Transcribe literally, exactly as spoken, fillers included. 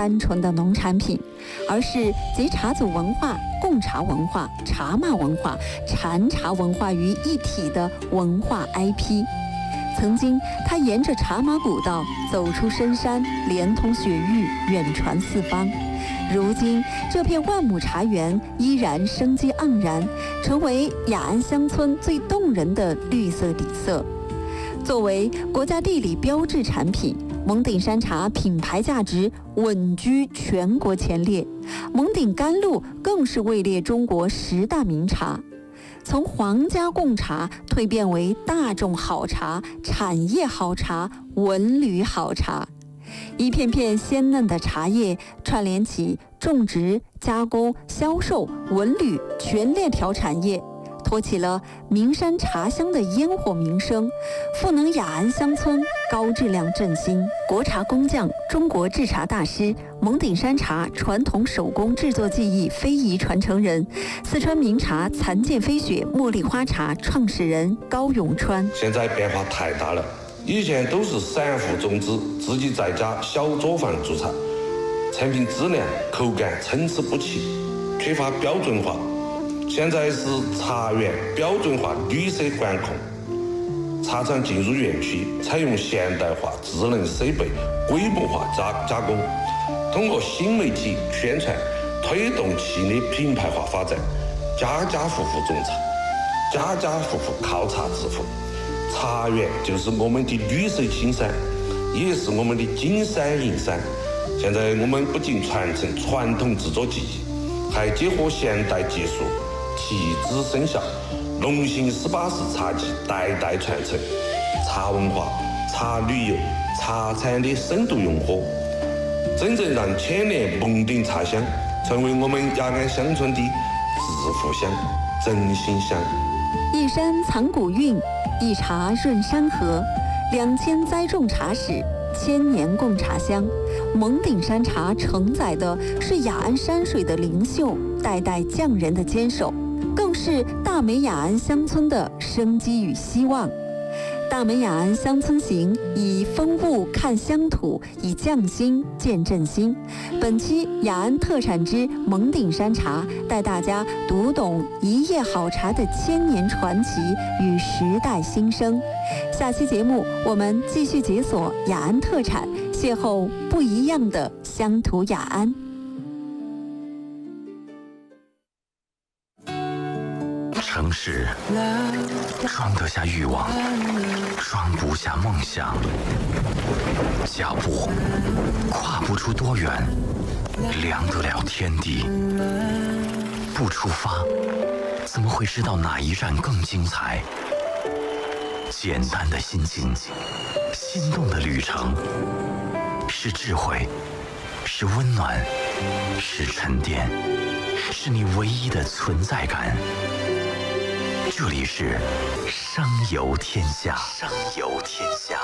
单纯的农产品，而是集茶祖文化、贡茶文化、茶马文化、禅茶文化于一体的文化 I P。曾经，它沿着茶马古道走出深山，连通雪域，远传四方。如今，这片万亩茶园依然生机盎然，成为雅安乡村最动人的绿色底色。作为国家地理标志产品，蒙顶山茶品牌价值稳居全国前列，蒙顶甘露更是位列中国十大名茶。从皇家贡茶蜕变为大众好茶、产业好茶、文旅好茶，一片片鲜嫩的茶叶串联起种植、加工、销售、文旅全链条产业，托起了名山茶乡的烟火名声，赋能雅安乡村高质量振兴。国茶工匠、中国制茶大师、蒙顶山茶传统手工制作技艺非遗传承人，四川名茶残剑飞雪茉莉花茶创始人高永川。 现在变化太大了，以前都是散户种植，自己在家小作坊做茶，产品质量、口感参差不齐，缺乏标准化。现在是茶园标准化、绿色管控，茶厂进入园区，采用现代化智能设备规模化加加工，通过新媒体宣传推动企业品牌化发展，家家户户种茶，家家户户靠茶致富。茶园就是我们的绿色青山，也是我们的金山银山。现在我们不仅传承传统制作技艺，还结合现代技术，提质生效，龙兴十八式茶技代代传承，茶文化、茶旅游、茶产的深度融合，真正让千年蒙顶茶乡成为我们雅安乡村的致富乡、振兴乡。 一山藏古韵，一茶润山河，两千栽种茶史，千年贡茶香。蒙顶山茶承载的是雅安山水的灵秀，代代匠人的坚守，更是大美雅安乡村的生机与希望。大美雅安乡村行，以风物看乡土，以匠心见振兴。本期雅安特产之蒙顶山茶，带大家读懂一叶好茶的千年传奇与时代新生。下期节目我们继续解锁雅安特产，邂逅不一样的乡土雅安。 城市装得下欲望，装不下梦想。脚步跨不出多远，量得了天地。不出发，怎么会知道哪一站更精彩？简单的心境，心动的旅程，是智慧，是温暖，是沉淀，是你唯一的存在感。这里是商游天下，商游天下。